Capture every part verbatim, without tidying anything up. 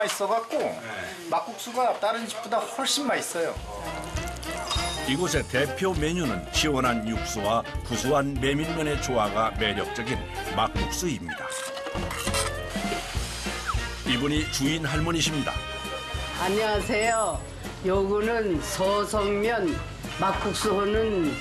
맛있어갖고 네. 막국수가 다른 집보다 훨씬 맛있어요. 이곳의 대표 메뉴는 시원한 육수와 구수한 메밀면의 조화가 매력적인 막국수입니다. 이분이 주인 할머니십니다. 안녕하세요. 요거는 서성면 막국수는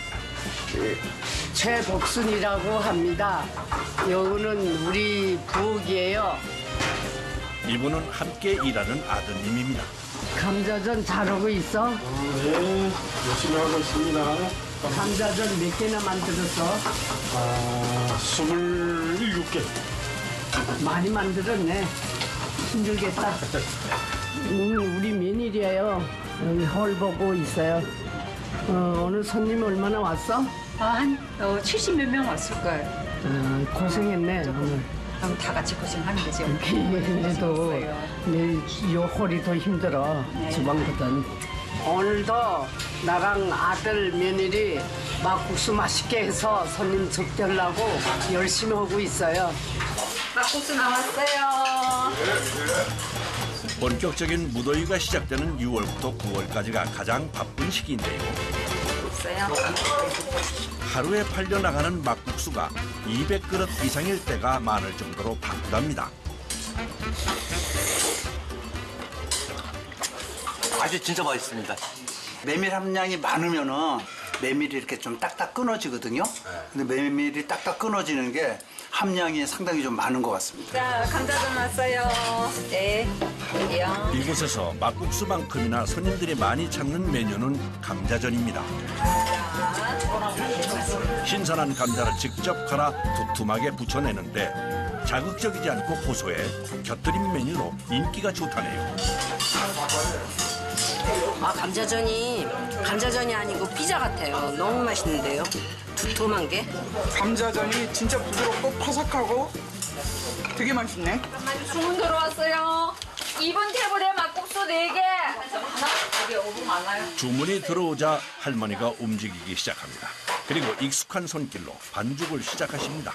최복순이라고 합니다. 요거는 우리 부엌이에요. 이분은 함께 일하는 아드님입니다. 감자전 잘하고 있어? 어, 네, 열심히 하고 있습니다. 감자전 몇 개나 만들었어? 아, 스물일곱 개. 많이 만들었네. 힘들겠다. 음, 우리 며느리예요. 여기 헐 보고 있어요. 어, 오늘 손님 얼마나 왔어? 아, 한 어, 칠십 몇 명 왔을 거예요. 어, 고생했네 오늘. 그럼 다 같이 고생하는 거죠. 그래도 내일 요 홀이 더 힘들어. 네. 주방보다는. 오늘도 나랑 아들 며느리 막국수 맛있게 해서 손님 접대하려고 열심히 하고 있어요. 막국수 나왔어요. 본격적인 무더위가 시작되는 유월부터 구월까지가 가장 바쁜 시기인데요. 있어요. 하루에 팔려나가는 막국수가 이백 그릇 이상일 때가 많을 정도로 바쁘답니다. 아주 진짜 맛있습니다. 메밀 함량이 많으면은 메밀이 이렇게 좀 딱딱 끊어지거든요. 근데 메밀이 딱딱 끊어지는 게 함량이 상당히 좀 많은 것 같습니다. 자, 감자전 왔어요. 네, 여기요. 이곳에서 막국수만큼이나 손님들이 많이 찾는 메뉴는 감자전입니다. 신선한 감자를 직접 갈아 두툼하게 부쳐내는데 자극적이지 않고 고소해 곁들임 메뉴로 인기가 좋다네요. 아, 감자전이 감자전이 아니고 피자 같아요. 너무 맛있는데요. 두툼한 게. 감자전이 진짜 부드럽고 바삭하고 되게 맛있네. 주문 들어왔어요. 이번 테이블에 막국수 네 개. 하나? 여기 오분 많아요. 주문이 들어오자 할머니가 움직이기 시작합니다. 그리고 익숙한 손길로 반죽을 시작하십니다.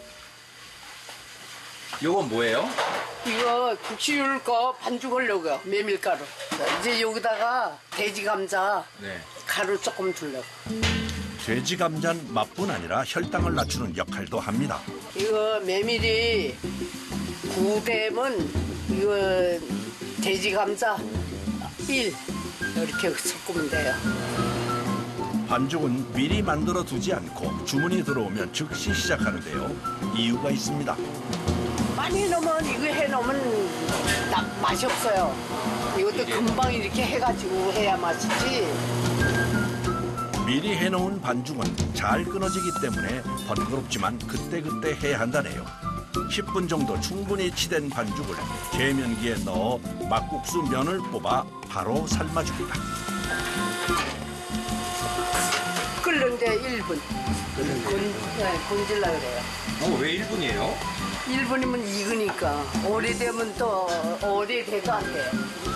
요건 뭐예요? 이거 국시울 거 반죽하려고요. 메밀가루. 이제 여기다가 돼지 감자 네. 가루 조금 두려고. 돼지 감자는 맛뿐 아니라 혈당을 낮추는 역할도 합니다. 이거 메밀이 구되면 이거 돼지 감자 일 이렇게 섞으면 돼요. 반죽은 미리 만들어 두지 않고 주문이 들어오면 즉시 시작하는데요. 이유가 있습니다. 많이 넣으면 이거 해놓으면 나, 맛이 없어요. 이것도 금방 이렇게 해가지고 해야 맛있지. 미리 해놓은 반죽은 잘 끊어지기 때문에 번거롭지만 그때그때 해야 한다네요. 십 분 정도 충분히 치댄 반죽을 계면기에 넣어 막국수 면을 뽑아 바로 삶아줍니다. 끓는데 일 분. 건, 네, 건질라 그래요. 어, 왜 일 분이에요? 일 분이면 익으니까. 오래되면 또 오래돼도 안 돼요.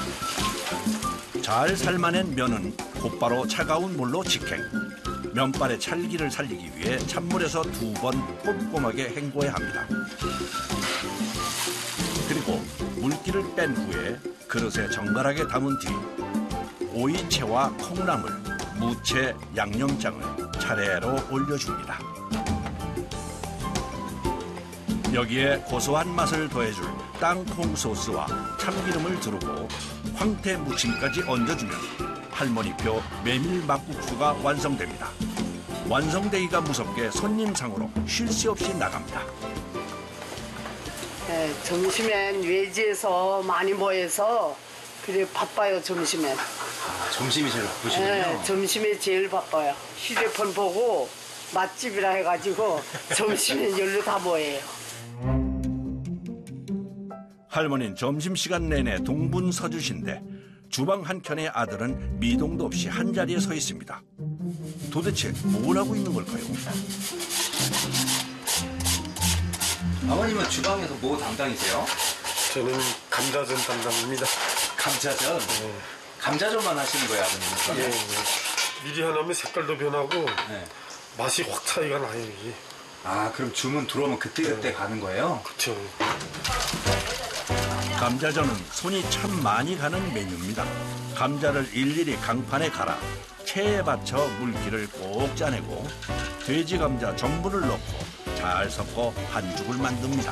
잘 삶아낸 면은 곧바로 차가운 물로 직행. 면발의 찰기를 살리기 위해 찬물에서 두 번 꼼꼼하게 헹궈야 합니다. 그리고 물기를 뺀 후에 그릇에 정갈하게 담은 뒤 오이채와 콩나물, 무채, 양념장을 차례로 올려줍니다. 여기에 고소한 맛을 더해줄 땅콩 소스와 참기름을 두르고 황태 무침까지 얹어주면 할머니표 메밀 막국수가 완성됩니다. 완성되기가 무섭게 손님상으로 쉴 새 없이 나갑니다. 네, 점심엔 외지에서 많이 모여서 그래 바빠요 점심엔. 아, 점심이 제일 바쁘시군요. 네, 점심에 제일 바빠요. 휴대폰 보고 맛집이라 해가지고 점심엔 열로 다 모여요. 할머니는 점심시간 내내 동분서주신데 주방 한켠의 아들은 미동도 없이 한자리에 서 있습니다. 도대체 뭘 하고 있는 걸까요? 아버님은 주방에서 뭐 담당이세요? 저는 감자전 담당입니다. 감자전? 네. 감자전만 하시는 거예요, 아버님은? 예, 예. 미리 해놓으면 색깔도 변하고 네. 맛이 확 차이가 나요, 이게. 아, 그럼 주문 들어오면 그때그때 네. 가는 거예요? 그쵸. 감자전은 손이 참 많이 가는 메뉴입니다. 감자를 일일이 강판에 갈아 체에 받쳐 물기를 꼭 짜내고 돼지 감자 전분을 넣고 잘 섞어 반죽을 만듭니다.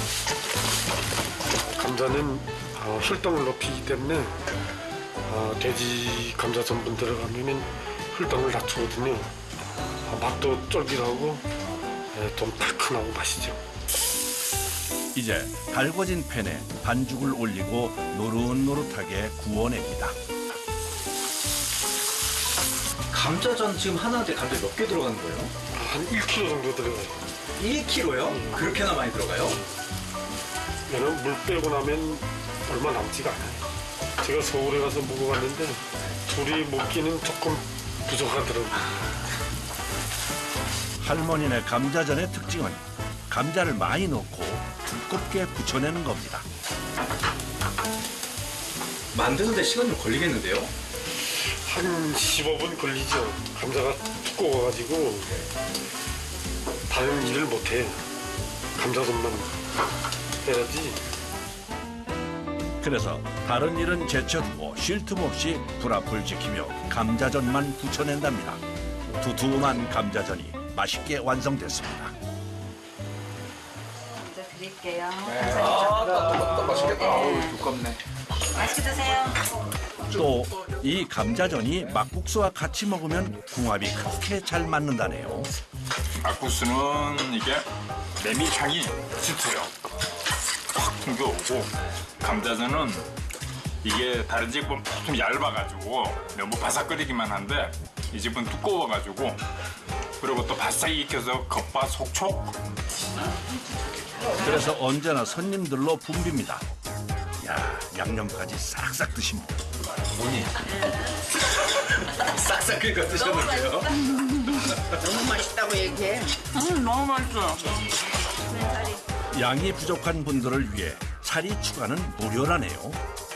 감자는 어, 혈당을 높이기 때문에 어, 돼지 감자 전분 들어가면 혈당을 낮추거든요. 어, 맛도 쫄깃하고 예, 좀 달큰하고 맛있죠. 이제 달궈진 팬에 반죽을 올리고 노릇노릇하게 구워냅니다. 감자전 지금 하나인데 감자 몇 개 들어가는 거예요? 한 일 킬로그램 정도 들어가요. 일 킬로그램요? 그렇게나 많이 들어가요? 얘는 물 빼고 나면 얼마 남지가 않아요. 제가 서울에 가서 먹어봤는데 둘이 먹기는 조금 부족하더라고요. 할머니네 감자전의 특징은 감자를 많이 넣고 두껍게 부쳐내는 겁니다. 만드는데 시간 좀 걸리겠는데요? 한 십오 분 걸리죠. 감자가 두꺼워가지고 다른 일을 못해요. 감자전만 해야지. 그래서 다른 일은 제쳐두고 쉴 틈 없이 불 앞을 지키며 감자전만 부쳐낸답니다. 두툼한 감자전이 맛있게 완성됐습니다. 먼저 드릴게요. 두껍네. 맛있게 드세요. 또 이 감자전이 막국수와 같이 먹으면 궁합이 그렇게 잘 맞는다네요. 막국수는 이게 메밀향이 짙어요. 확 풍겨오고 감자전은 이게 다른 집은 좀 얇아가지고 너무 바삭거리기만 한데 이 집은 두꺼워가지고 그리고 또 바싹 익혀서 겉바 속촉. 그래서 언제나 손님들로 붐빕니다. 야, 양념까지 싹싹 드십니다. 뭐니? 싹싹 긁어 드셨는데요? 너무 맛있다고 얘기해. 음, 너무 맛있어. 양이 부족한 분들을 위해 살이 추가는 무료라네요.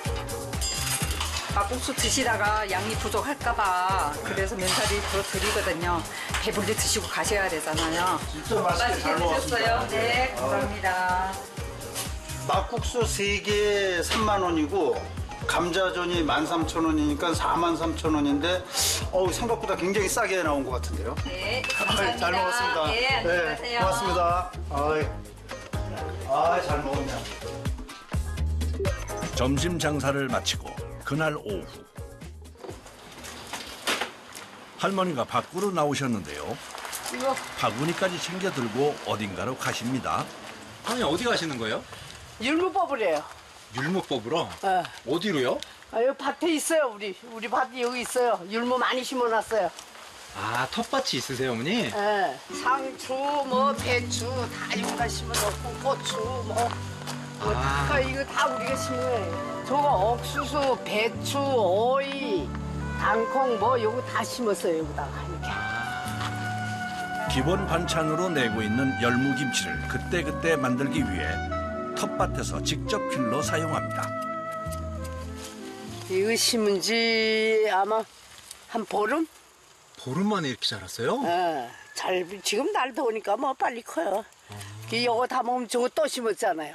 막국수 드시다가 양이 부족할까봐 그래서 면사리 더 드리거든요. 배불리 드시고 가셔야 되잖아요. 진짜 맛있게 잘 먹었습니다. 드셨어요? 네, 감사합니다. 막국수 세 개에 삼만 원이고 감자전이 만 삼천 원이니까 사만 삼천 원인데 어우, 생각보다 굉장히 싸게 나온 것 같은데요. 네, 아이, 감사합니다. 잘 먹었습니다. 네, 안녕히 가세요. 고맙습니다. 아이, 아이, 잘 먹었네. 점심 장사를 마치고 그날 오후 할머니가 밖으로 나오셨는데요. 이거 바구니까지 챙겨 들고 어딘가로 가십니다. 할머니 어디 가시는 거예요? 율무법을 해요. 율무법으로? 어. 어디로요? 아, 여기 밭에 있어요. 우리 우리 밭이 여기 있어요. 율무 많이 심어놨어요. 아, 텃밭이 있으세요, 어머니? 예. 상추, 뭐 배추 다 여기다 심어놓고 고추 뭐. 뭐 아. 다 이거 다 우리가 심은 거예요. 저거 옥수수, 배추, 오이, 땅콩 뭐 요거 다 심었어요. 여기다가 이렇게. 기본 반찬으로 내고 있는 열무김치를 그때그때 만들기 위해 텃밭에서 직접 필러 사용합니다. 이거 심은 지 아마 한 보름? 보름 만에 이렇게 자랐어요? 예. 잘 지금 날 더우니까 뭐 빨리 커요. 그 요거 다 먹으면 저거 또 심었잖아요.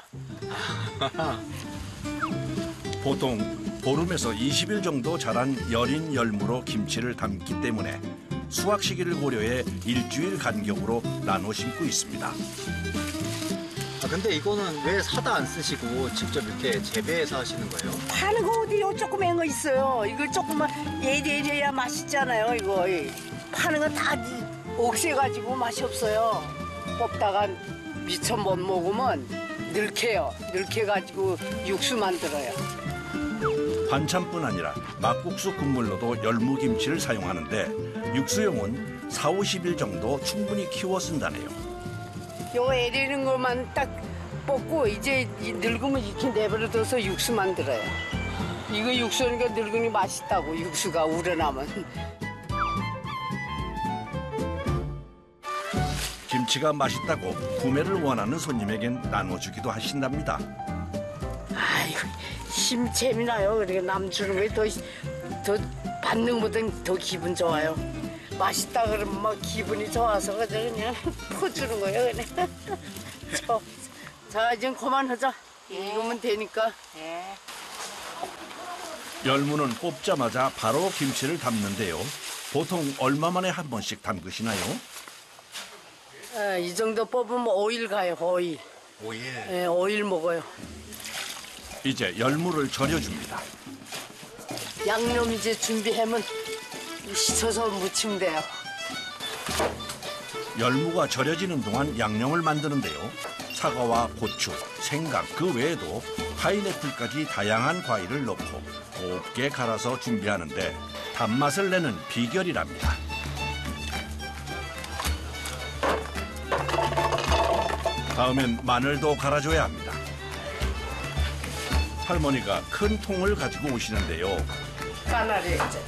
보통 보름에서 이십 일 정도 자란 여린 열무로 김치를 담기 때문에 수확 시기를 고려해 일주일 간격으로 나눠 심고 있습니다. 아, 근데 이거는 왜 사다 안 쓰시고 직접 이렇게 재배해서 하시는 거예요? 파는 거 어디 요 조그만 거 있어요. 이거 조금만 예리예리야 맛있잖아요. 이거 파는 거 다 억세가지고 맛이 없어요. 뽑다가 미처 못 먹으면 늙혀요. 늙혀가지고 육수 만들어요. 반찬뿐 아니라 막국수 국물로도 열무김치를 사용하는데 육수용은 사오십 일 정도 충분히 키워 쓴다네요. 요 애리는 것만 딱 뽑고 이제 늙으면 이렇게 내버려둬서 육수 만들어요. 이거 육수니까 늙으니 맛있다고 육수가 우러나면. 김치가 맛있다고 구매를 원하는 손님에겐 나눠주기도 하신답니다. 아이고 힘 재미나요. 그러니까 남 주는 게 더 더 받는 것보다 더 기분 좋아요. 맛있다 그러면 막 기분이 좋아서 그냥 퍼주는 거예요. 그냥. 저, 자 이제 그만하자. 이거면 되니까. 열무는 뽑자마자 바로 김치를 담는데요. 보통 얼마 만에 한 번씩 담그시나요? 예, 이 정도 뽑으면 오 일 가요, 오 일. 오 일. 예, 오 일 먹어요. 이제 열무를 절여줍니다. 양념 이제 준비하면 씻어서 무치면 돼요. 열무가 절여지는 동안 양념을 만드는데요. 사과와 고추, 생강 그 외에도 파인애플까지 다양한 과일을 넣고 곱게 갈아서 준비하는데 단맛을 내는 비결이랍니다. 다음엔 마늘도 갈아줘야 합니다. 할머니가 큰 통을 가지고 오시는데요. 까나리 액젓.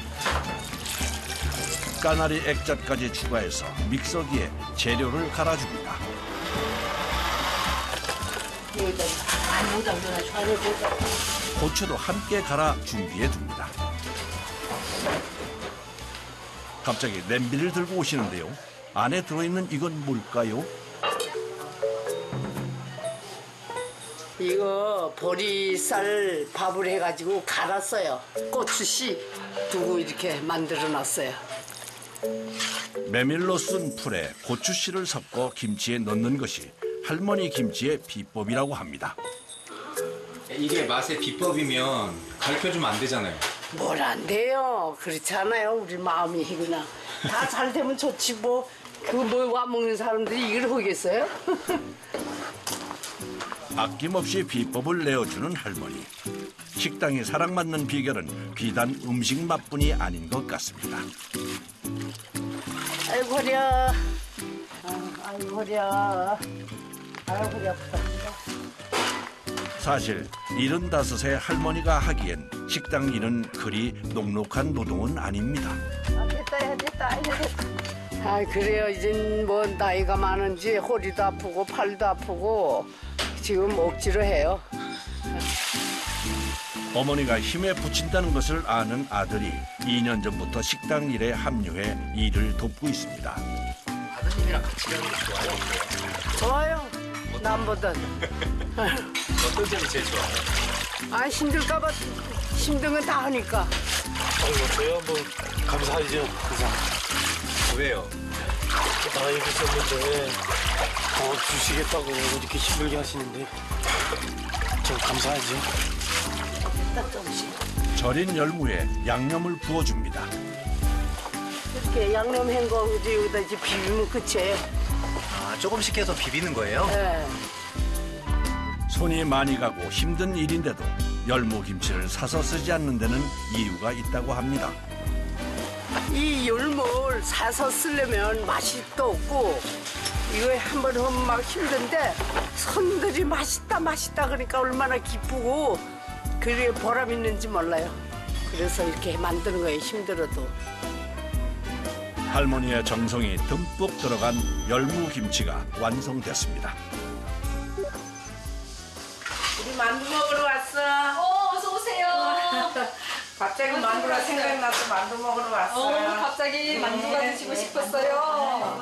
까나리 액젓까지 추가해서 믹서기에 재료를 갈아줍니다. 여기다 아무도 안 넣어. 잘해보자. 고추도 함께 갈아 준비해 둡니다. 갑자기 냄비를 들고 오시는데요. 안에 들어있는 이건 뭘까요? 이거 보리쌀 밥을 해가지고 갈았어요. 고추씨 두고 이렇게 만들어놨어요. 메밀로 쓴 풀에 고추씨를 섞어 김치에 넣는 것이 할머니 김치의 비법이라고 합니다. 이게 맛의 비법이면 가르쳐주면 안 되잖아요. 뭘 안 돼요. 그렇지 않아요. 우리 마음이 그냥 다 잘 되면 좋지 뭐. 그거 뭐 와 먹는 사람들이 이걸 하겠어요? 아낌없이 비법을 내어주는 할머니. 식당에 사랑받는 비결은 비단 음식 맛뿐이 아닌 것 같습니다. 아이고 허리야. 아이고 허리야. 아이고 허리 아프다. 사실 일흔다섯의 할머니가 하기엔 식당 일은 그리 녹록한 노동은 아닙니다. 아, 됐다, 됐다, 됐다. 아, 그래요. 이젠 뭐 나이가 많은지 허리도 아프고 팔도 아프고 지금 억지로 해요. 어머니가 힘에 부친다는 것을 아는 아들이 이 년 전부터 식당 일에 합류해 일을 돕고 있습니다. 아드님이랑 같이 하는 게 좋아요? 좋아요. 남보다. 어떤 점이 제일 좋아요? 아, 힘들까봐 힘든 건 다 하니까. 아이고 저야 뭐 감사하죠. 그냥 왜요? 나이 드셨는데 더 주시겠다고 이렇게 힘들게 하시는데 좀 감사하죠. 딱 조금씩. 절인 열무에 양념을 부어줍니다. 이렇게 양념 한 거 여기다 이제 비비면 끝이에요. 아, 조금씩 해서 비비는 거예요? 네. 손이 많이 가고 힘든 일인데도 열무 김치를 사서 쓰지 않는 데는 이유가 있다고 합니다. 이 열무를 사서 쓰려면 맛이 또 없고 이거 한 번 하면 막 힘든데 손들이 맛있다 맛있다 그러니까 얼마나 기쁘고 그게 보람 있는지 몰라요. 그래서 이렇게 만드는 거예요. 힘들어도. 할머니의 정성이 듬뿍 들어간 열무 김치가 완성됐습니다. 우리 만두 먹으러 왔어. 어, 어서 오세요. 갑자기 만두가 생각나서 만두 먹으러 왔어요. 어, 갑자기 만두가 드시고 싶었어요.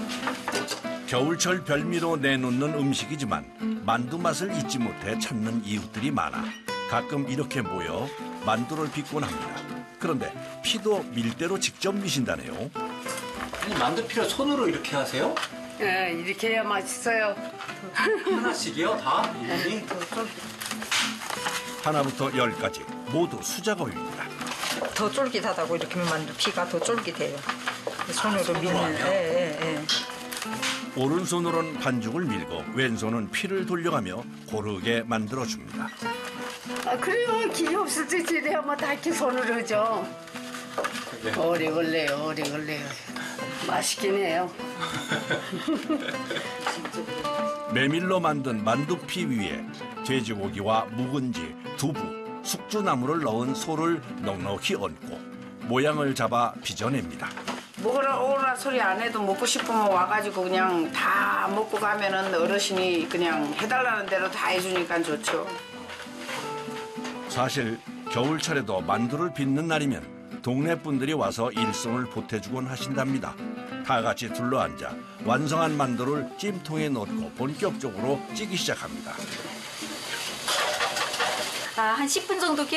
겨울철 별미로 내놓는 음식이지만 만두 맛을 잊지 못해 찾는 이웃들이 많아 가끔 이렇게 모여 만두를 빚곤 합니다. 그런데 피도 밀대로 직접 미신다네요. 아니, 만두피를 손으로 이렇게 하세요? 네, 이렇게 해야 맛있어요. 하나씩이요? 다? 이분이? 하나부터 열까지 모두 수작업입니다. 더 쫄깃하다고 이렇게 만두 피가 더 쫄깃해요. 손으로 미는. 예, 예, 예. 오른손으로는 반죽을 밀고 왼손은 피를 돌려가며 고르게 만들어줍니다. 아, 그래요. 기회 없을 때 지내면 다 이렇게 손으로 하죠. 오래 걸려요, 오래 걸려요. 맛있긴 해요. 메밀로 만든 만두피 위에 돼지고기와 묵은지, 두부, 숙주나물을 넣은 소를 넉넉히 얹고 모양을 잡아 빚어냅니다. 먹으라 오라 소리 안 해도 먹고 싶으면 와가지고 그냥 다 먹고 가면은 어르신이 그냥 해달라는 대로 다 해주니까 좋죠. 사실 겨울철에도 만두를 빚는 날이면 동네 분들이 와서 일손을 보태주곤 하신답니다. 다 같이 둘러앉아 완성한 만두를 찜통에 넣고 본격적으로 찌기 시작합니다. 자, 한 십 분 정도